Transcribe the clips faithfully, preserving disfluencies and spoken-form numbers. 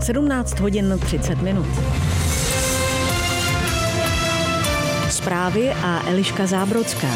sedmnáct hodin třicet minut. Zprávy a Eliška Zábrodská.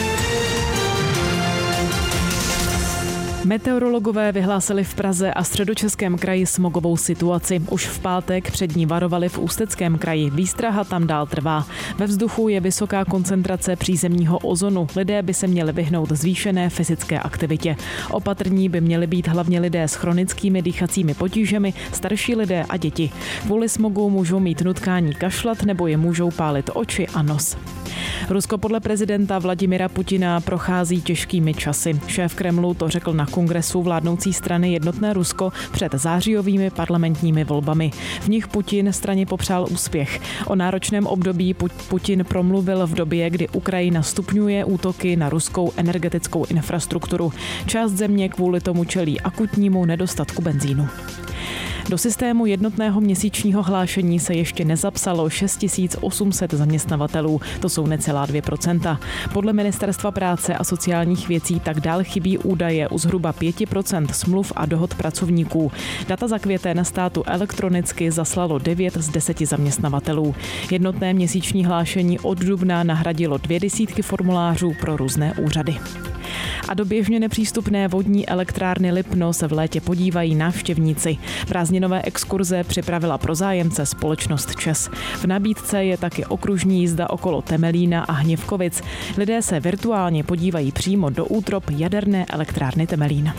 Meteorologové vyhlásili v Praze a Středočeském kraji smogovou situaci. Už v pátek před ní varovali v Ústeckém kraji. Výstraha tam dál trvá. Ve vzduchu je vysoká koncentrace přízemního ozonu. Lidé by se měli vyhnout zvýšené fyzické aktivitě. Opatrní by měli být hlavně lidé s chronickými dýchacími potížemi, starší lidé a děti. Kvůli smogu můžou mít nutkání kašlat nebo je můžou pálit oči a nos. Rusko podle prezidenta Vladimira Putina prochází těžkými časy. Šéf Kremlu to řekl na kongresu vládnoucí strany Jednotné Rusko před zářijovými parlamentními volbami. V nich Putin straně popřál úspěch. O náročném období Putin promluvil v době, kdy Ukrajina stupňuje útoky na ruskou energetickou infrastrukturu. Část země kvůli tomu čelí akutnímu nedostatku benzínu. Do systému jednotného měsíčního hlášení se ještě nezapsalo šest tisíc osm set zaměstnavatelů, to jsou necelá dvě procenta. Podle Ministerstva práce a sociálních věcí tak dál chybí údaje u zhruba pět procent smluv a dohod pracovníků. Data za květen státu elektronicky zaslalo devět z deseti zaměstnavatelů. Jednotné měsíční hlášení od dubna nahradilo dvě desítky formulářů pro různé úřady. A do běžně nepřístupné vodní elektrárny Lipno se v létě podívají návštěvníci. Prázdninové exkurze připravila pro zájemce společnost ČEZ. V nabídce je taky okružní jízda okolo Temelína a Hněvkovic. Lidé se virtuálně podívají přímo do útrop jaderné elektrárny Temelín.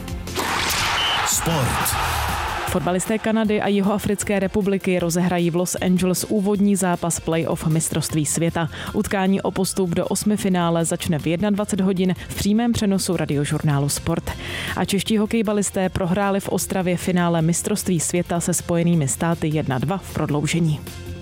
Sport. Fotbalisté Kanady a Jihoafrické republiky rozehrají v Los Angeles úvodní zápas playoff mistrovství světa. Utkání o postup do osmifinále začne v dvacet jedna hodin v přímém přenosu radiožurnálu Sport. A čeští hokejbalisté prohráli v Ostravě finále mistrovství světa se Spojenými státy jedna dva v prodloužení.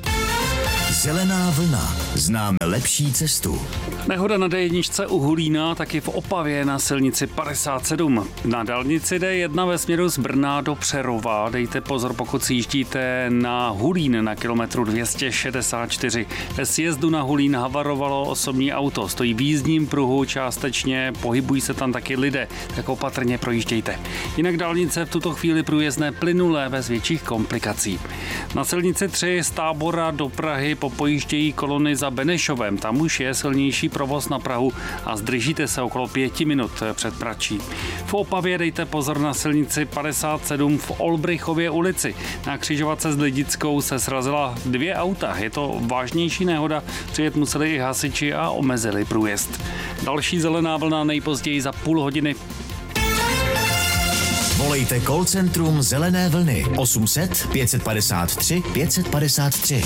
Zelená vlna. Známe lepší cestu. Nehoda na dé jedna u Hulína, taky v Opavě na silnici padesát sedm. Na dálnici dé jedna ve směru z Brna do Přerova. Dejte pozor, pokud si jíždíte na Hulín na kilometru dvě stě šedesát čtyři. Ve sjezdu na Hulín havarovalo osobní auto. Stojí v jízdním pruhu částečně, pohybují se tam taky lidé, tak opatrně projíždějte. Jinak dálnice v tuto chvíli průjezdné plynulé bez větších komplikací. Na silnici tři z Tábora do Prahy popojíždějí kolony za Benešovem. Tam už je silnější provoz na Prahu a zdržíte se okolo pěti minut před Pračí. V Opavě dejte pozor na silnici padesát sedm v Olbrichově ulici. Na křižovatce s Lidickou se srazila dvě auta. Je to vážnější nehoda, přijet museli i hasiči a omezili průjezd. Další zelená vlna nejpozději za půl hodiny. Volejte call centrum Zelené vlny osm set pět padesát tři pět padesát tři.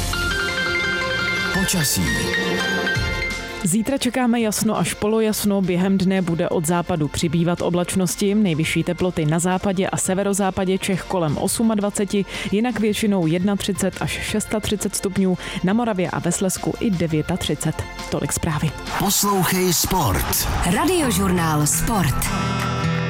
Počasí. Zítra čekáme jasno až polojasno, během dne bude od západu přibývat oblačnosti, nejvyšší teploty na západě a severozápadě Čech kolem dvacet osm, jinak většinou třicet jedna až třicet šest stupňů, na Moravě a ve Slezsku i třicet devět. Tolik zprávy. Poslouchej Sport. Radiožurnál Sport.